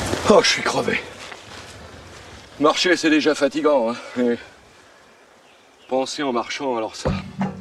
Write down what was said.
Oh, je suis crevé. Marcher, c'est déjà fatigant, hein. Et penser en marchant, alors ça.